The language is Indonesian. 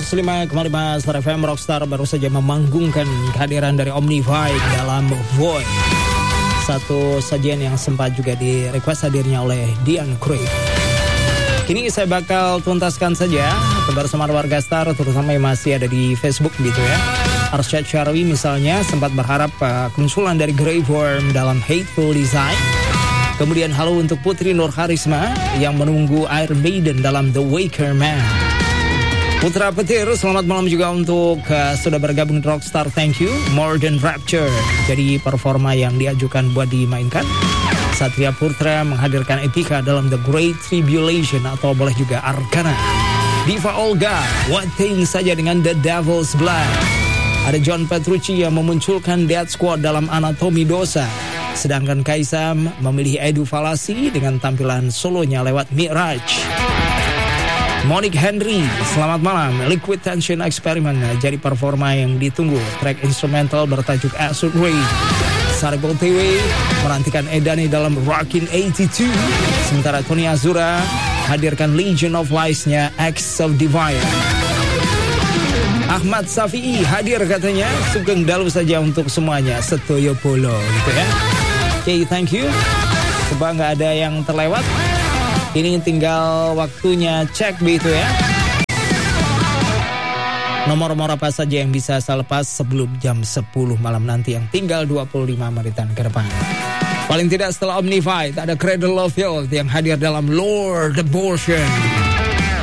105,5 Star FM Rockstar baru saja memanggungkan kehadiran dari Omnivide dalam Void. Satu sajian yang sempat juga di request hadirnya oleh Dian Cruyff. Kini saya bakal tuntaskan saja kebersamaan warga Star, terutama yang masih ada di Facebook gitu ya. Arsyad Syarwi misalnya sempat berharap kemunculan dari Grey Worm dalam Hateful Design. Kemudian halo untuk Putri Nur Harisma yang menunggu Iron Maiden dalam The Waker Man. Putra Petir, selamat malam juga untuk sudah bergabung di Rockstar, thank you. More Than Rapture, jadi performa yang diajukan buat dimainkan. Satria Putra menghadirkan Epica dalam The Great Tribulation atau boleh juga Arcana. Diva Olga, What Thing saja dengan The Devil's Blood. Ada John Petrucci yang memunculkan Death Squad dalam Anatomi Dosa. Sedangkan Kaisam memilih Edu Falasi dengan tampilan solonya lewat Miraj. Monique Henry, selamat malam. Liquid Tension Experiment jadi performa yang ditunggu. Track instrumental bertajuk Acid Rain. Saripol TV menantikan Edani dalam Rockin' 82. Sementara Tony Azura hadirkan Legion of Lies-nya Acts of Divine. Ahmad Safi'i hadir katanya. Sugeng dalu saja untuk semuanya. Setoyo polo gitu ya. Oke, thank you. Coba nggak ada yang terlewat. Ini tinggal waktunya cek begitu ya. Nomor-nomor apa saja yang bisa saya lepas sebelum jam 10 malam nanti yang tinggal 25 menitan ke depan. Paling tidak setelah Omnivide ada Cradle of Filth yang hadir dalam Lord Abortion.